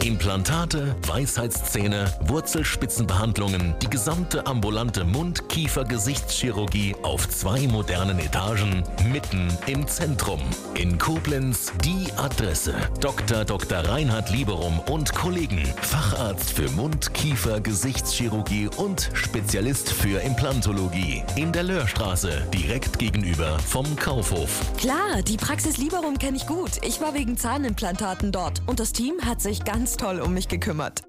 Implantate, Weisheitszähne, Wurzelspitzenbehandlungen, die gesamte ambulante Mund-Kiefer-Gesichtschirurgie auf 2 modernen Etagen, mitten im Zentrum. In Koblenz die Adresse. Dr. Reinhard Lieberum und Kollegen. Facharzt für Mund-Kiefer-Gesichtschirurgie und Spezialist für Implantologie. In der Löhrstraße, direkt gegenüber vom Kaufhof. Klar, die Praxis Lieberum kenne ich gut. Ich war wegen Zahnimplantaten dort und das Team hat sich ganz toll um mich gekümmert.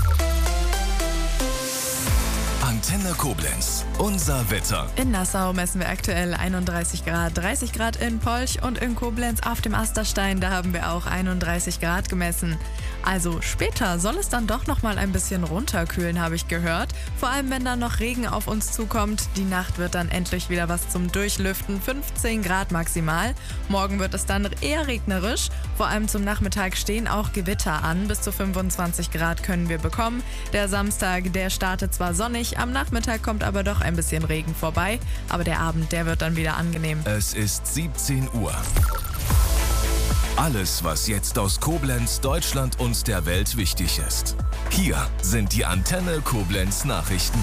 Antenne Koblenz, unser Wetter. In Nassau messen wir aktuell 31 Grad, 30 Grad in Polch und in Koblenz auf dem Asterstein, da haben wir auch 31 Grad gemessen. Also später soll es dann doch noch mal ein bisschen runterkühlen, habe ich gehört. Vor allem, wenn dann noch Regen auf uns zukommt. Die Nacht wird dann endlich wieder was zum Durchlüften, 15 Grad maximal. Morgen wird es dann eher regnerisch. Vor allem zum Nachmittag stehen auch Gewitter an. Bis zu 25 Grad können wir bekommen. Der Samstag, der startet zwar sonnig, am Nachmittag kommt aber doch ein bisschen Regen vorbei. Aber der Abend, der wird dann wieder angenehm. Es ist 17 Uhr. Alles, was jetzt aus Koblenz, Deutschland und der Welt wichtig ist. Hier sind die Antenne Koblenz Nachrichten.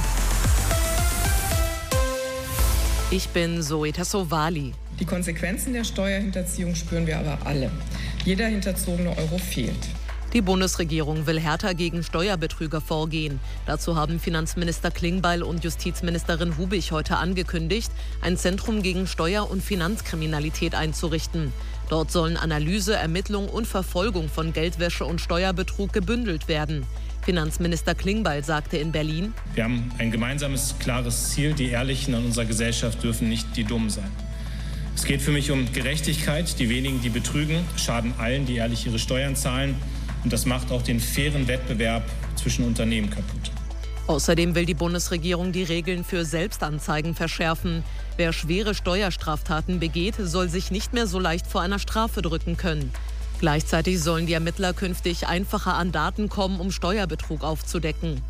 Ich bin Zoe Tassovali. Die Konsequenzen der Steuerhinterziehung spüren wir aber alle. Jeder hinterzogene Euro fehlt. Die Bundesregierung will härter gegen Steuerbetrüger vorgehen. Dazu haben Finanzminister Klingbeil und Justizministerin Hubig heute angekündigt, ein Zentrum gegen Steuer- und Finanzkriminalität einzurichten. Dort sollen Analyse, Ermittlung und Verfolgung von Geldwäsche und Steuerbetrug gebündelt werden. Finanzminister Klingbeil sagte in Berlin: Wir haben ein gemeinsames, klares Ziel. Die Ehrlichen in unserer Gesellschaft dürfen nicht die Dummen sein. Es geht für mich um Gerechtigkeit. Die wenigen, die betrügen, schaden allen, die ehrlich ihre Steuern zahlen. Und das macht auch den fairen Wettbewerb zwischen Unternehmen kaputt. Außerdem will die Bundesregierung die Regeln für Selbstanzeigen verschärfen. Wer schwere Steuerstraftaten begeht, soll sich nicht mehr so leicht vor einer Strafe drücken können. Gleichzeitig sollen die Ermittler künftig einfacher an Daten kommen, um Steuerbetrug aufzudecken.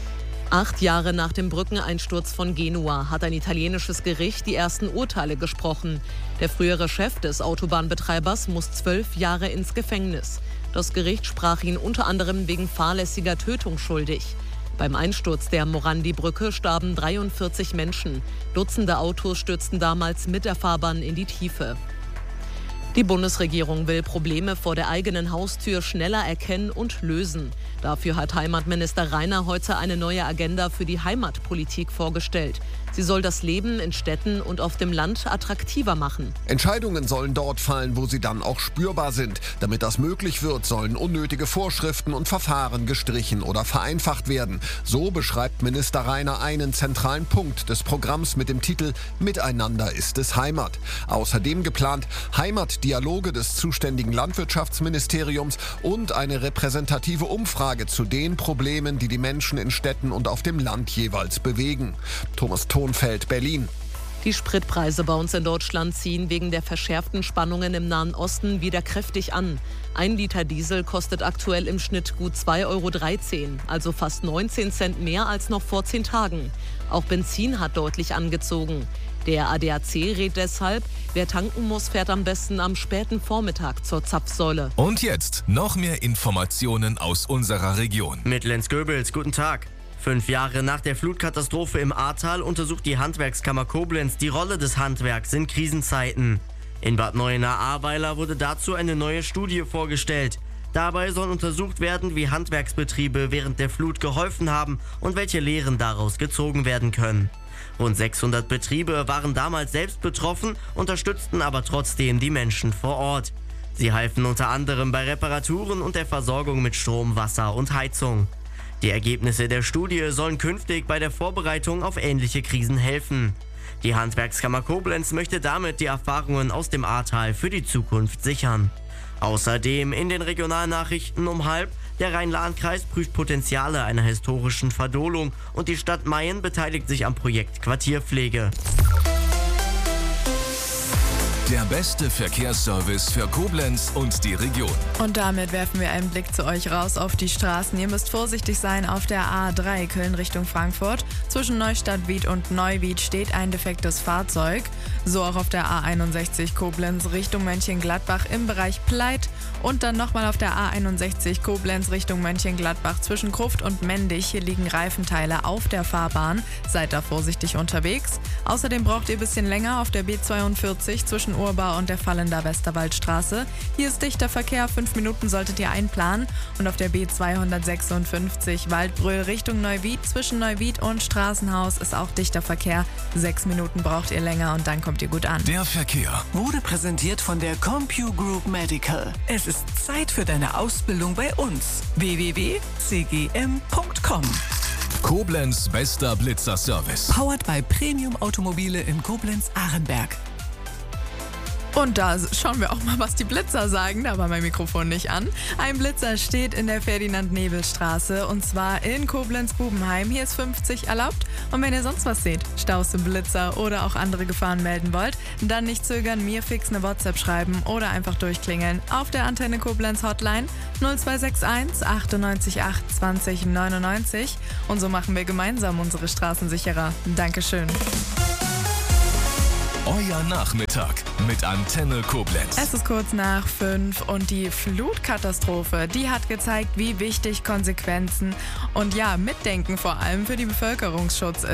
8 Jahre nach dem Brückeneinsturz von Genua hat ein italienisches Gericht die ersten Urteile gesprochen. Der frühere Chef des Autobahnbetreibers muss 12 Jahre ins Gefängnis. Das Gericht sprach ihn unter anderem wegen fahrlässiger Tötung schuldig. Beim Einsturz der Morandi-Brücke starben 43 Menschen. Dutzende Autos stürzten damals mit der Fahrbahn in die Tiefe. Die Bundesregierung will Probleme vor der eigenen Haustür schneller erkennen und lösen. Dafür hat Heimatminister Rainer heute eine neue Agenda für die Heimatpolitik vorgestellt. Sie soll das Leben in Städten und auf dem Land attraktiver machen. Entscheidungen sollen dort fallen, wo sie dann auch spürbar sind. Damit das möglich wird, sollen unnötige Vorschriften und Verfahren gestrichen oder vereinfacht werden. So beschreibt Minister Rainer einen zentralen Punkt des Programms mit dem Titel »Miteinander ist es Heimat«. Außerdem geplant Heimatdialoge des zuständigen Landwirtschaftsministeriums und eine repräsentative Umfrage zu den Problemen, die die Menschen in Städten und auf dem Land jeweils bewegen. Thomas Thonfeld, Berlin. Die Spritpreise bei uns in Deutschland ziehen wegen der verschärften Spannungen im Nahen Osten wieder kräftig an. 1 Liter Diesel kostet aktuell im Schnitt gut 2,13 €, also fast 19 Cent mehr als noch vor 10 Tagen. Auch Benzin hat deutlich angezogen. Der ADAC rät deshalb, wer tanken muss, fährt am besten am späten Vormittag zur Zapfsäule. Und jetzt noch mehr Informationen aus unserer Region. Mit Lenz Goebbels, guten Tag. 5 Jahre nach der Flutkatastrophe im Ahrtal untersucht die Handwerkskammer Koblenz die Rolle des Handwerks in Krisenzeiten. In Bad Neuenahr-Ahrweiler wurde dazu eine neue Studie vorgestellt. Dabei soll untersucht werden, wie Handwerksbetriebe während der Flut geholfen haben und welche Lehren daraus gezogen werden können. Rund 600 Betriebe waren damals selbst betroffen, unterstützten aber trotzdem die Menschen vor Ort. Sie halfen unter anderem bei Reparaturen und der Versorgung mit Strom, Wasser und Heizung. Die Ergebnisse der Studie sollen künftig bei der Vorbereitung auf ähnliche Krisen helfen. Die Handwerkskammer Koblenz möchte damit die Erfahrungen aus dem Ahrtal für die Zukunft sichern. Außerdem in den Regionalnachrichten um 12:30: Der Rhein-Lahn-Kreis prüft Potenziale einer historischen Verdolung und die Stadt Mayen beteiligt sich am Projekt Quartierpflege. Der beste Verkehrsservice für Koblenz und die Region. Und damit werfen wir einen Blick zu euch raus auf die Straßen. Ihr müsst vorsichtig sein auf der A3 Köln Richtung Frankfurt. Zwischen Neustadt-Wied und Neuwied steht ein defektes Fahrzeug. So auch auf der A61 Koblenz Richtung Mönchengladbach im Bereich Pleit. Und dann nochmal auf der A61 Koblenz Richtung Mönchengladbach zwischen Gruft und Mendig. Hier liegen Reifenteile auf der Fahrbahn. Seid da vorsichtig unterwegs. Außerdem braucht ihr ein bisschen länger auf der B42 zwischen Urbar und der Fallender Westerwaldstraße. Hier ist dichter Verkehr, 5 Minuten solltet ihr einplanen. Und auf der B256 Waldbröl Richtung Neuwied zwischen Neuwied und Straßenhaus ist auch dichter Verkehr. 6 Minuten braucht ihr länger und dann kommt ihr gut an. Der Verkehr wurde präsentiert von der CompuGroup Medical. Es ist Zeit für deine Ausbildung bei uns. www.cgm.com. Koblenz bester Blitzer-Service. Powered by Premium Automobile in Koblenz-Ahrenberg. Und da schauen wir auch mal, was die Blitzer sagen. Da war mein Mikrofon nicht an. Ein Blitzer steht in der Ferdinand-Nebel-Straße und zwar in Koblenz-Bubenheim. Hier ist 50 erlaubt. Und wenn ihr sonst was seht, Staus im Blitzer oder auch andere Gefahren melden wollt, dann nicht zögern, mir fix eine WhatsApp schreiben oder einfach durchklingeln auf der Antenne Koblenz Hotline 0261 98 8 20 99. Und so machen wir gemeinsam unsere Straßen sicherer. Dankeschön. Euer Nachmittag mit Antenne Koblenz. Es ist kurz nach 5 und die Flutkatastrophe, die hat gezeigt, wie wichtig Konsequenzen und ja, Mitdenken vor allem für den Bevölkerungsschutz ist.